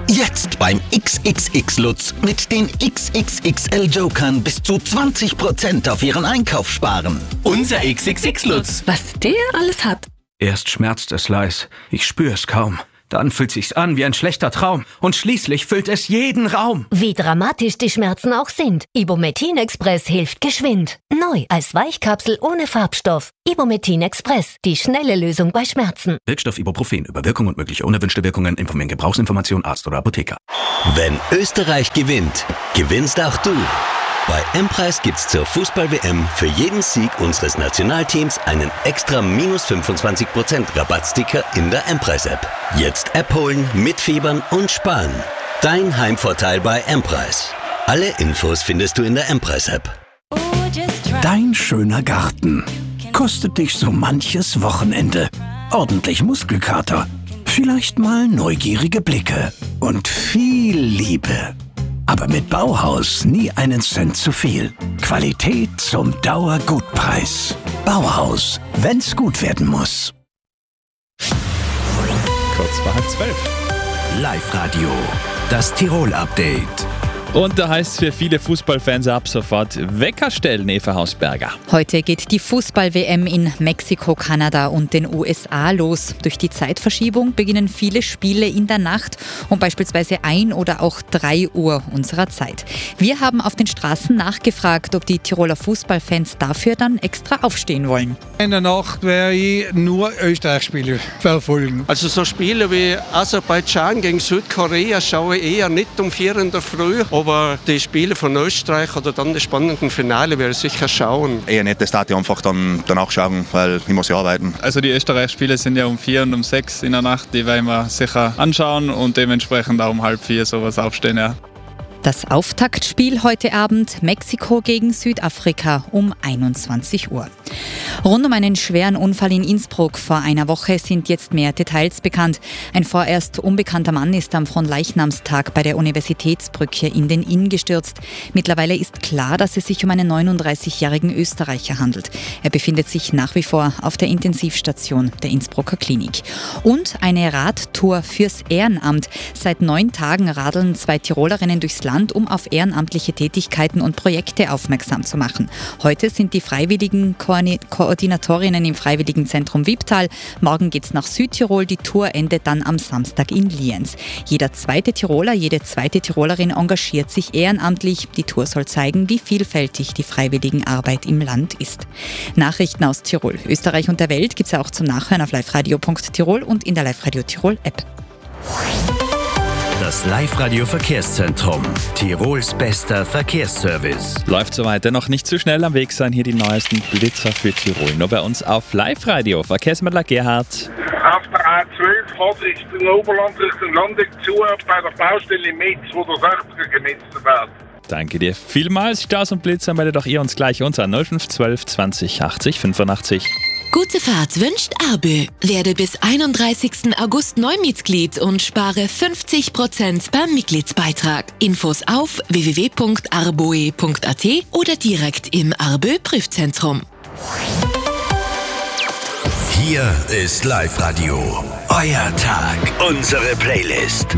Jetzt beim XXX-Lutz mit den XXXL-Jokern bis zu 20% auf Ihren Einkauf sparen. Unser XXX-Lutz. Was der alles hat. Erst schmerzt es leis, ich spür es kaum. Dann fühlt sich's an wie ein schlechter Traum. Und schließlich füllt es jeden Raum. Wie dramatisch die Schmerzen auch sind, Ibumetin Express hilft geschwind. Neu als Weichkapsel ohne Farbstoff. Ibumetin Express, die schnelle Lösung bei Schmerzen. Wirkstoff Ibuprofen. Über Wirkung und mögliche unerwünschte Wirkungen informieren Gebrauchsinformation Arzt oder Apotheker. Wenn Österreich gewinnt, gewinnst auch du. Bei M-Preis gibt's zur Fußball-WM für jeden Sieg unseres Nationalteams einen extra minus 25% Rabattsticker in der M-Preis-App. Jetzt App holen, mitfiebern und sparen. Dein Heimvorteil bei M-Preis. Alle Infos findest du in der M-Preis-App. Dein schöner Garten kostet dich so manches Wochenende. Ordentlich Muskelkater, vielleicht mal neugierige Blicke und viel Liebe. Aber mit Bauhaus nie einen Cent zu viel. Qualität zum Dauergutpreis. Bauhaus, wenn's gut werden muss. Kurz vor 11:30. Live-Radio, das Tirol-Update. Und da heißt es für viele Fußballfans ab sofort Wecker stellen, Eva Hausberger. Heute geht die Fußball-WM in Mexiko, Kanada und den USA los. Durch die Zeitverschiebung beginnen viele Spiele in der Nacht um beispielsweise 1 oder auch 3 Uhr unserer Zeit. Wir haben auf den Straßen nachgefragt, ob die Tiroler Fußballfans dafür dann extra aufstehen wollen. In der Nacht werde ich nur Österreich-Spiele verfolgen. Also so Spiele wie Aserbaidschan gegen Südkorea schaue ich eher nicht um 4 in der Früh. Aber die Spiele von Österreich oder dann das spannende Finale werde ich sicher schauen. Eher nicht das Stadion einfach dann danach schauen, weil ich muss ja arbeiten. Also die Österreich-Spiele sind ja um 4 und um 6 in der Nacht. Die werden wir sicher anschauen und dementsprechend auch um 3:30 sowas aufstehen, ja. Das Auftaktspiel heute Abend Mexiko gegen Südafrika um 21 Uhr. Rund um einen schweren Unfall in Innsbruck vor einer Woche sind jetzt mehr Details bekannt. Ein vorerst unbekannter Mann ist am Fronleichnamstag bei der Universitätsbrücke in den Inn gestürzt. Mittlerweile ist klar, dass es sich um einen 39-jährigen Österreicher handelt. Er befindet sich nach wie vor auf der Intensivstation der Innsbrucker Klinik. Und eine Radtour fürs Ehrenamt. Seit 9 Tagen radeln 2 Tirolerinnen durchs Land, um auf ehrenamtliche Tätigkeiten und Projekte aufmerksam zu machen. Heute sind die freiwilligen Koordinatorinnen im Freiwilligenzentrum Wipptal. Morgen geht's nach Südtirol. Die Tour endet dann am Samstag in Lienz. Jeder zweite Tiroler, jede zweite Tirolerin engagiert sich ehrenamtlich. Die Tour soll zeigen, wie vielfältig die Freiwilligenarbeit im Land ist. Nachrichten aus Tirol, Österreich und der Welt gibt's ja auch zum Nachhören auf liveradio.tirol und in der Live-Radio Tirol App. Das Live-Radio-Verkehrszentrum. Tirols bester Verkehrsservice. Läuft soweit, dennoch nicht zu schnell am Weg sein. Hier die neuesten Blitzer für Tirol. Nur bei uns auf Live-Radio. Verkehrsmittler Gerhard. Auf der A12 fährt Richtung Oberland, Richtung Landung zu, bei der Baustelle Metz, wo der 60er gemessen wird. Danke dir vielmals. Staus und Blitzer meldet doch ihr uns gleich unter 0512 20 80 85. Gute Fahrt wünscht Arbö. Werde bis 31. August Neumitglied und spare 50% beim Mitgliedsbeitrag. Infos auf www.arboe.at oder direkt im Arbö Prüfzentrum. Hier ist Live-Radio. Euer Tag. Unsere Playlist.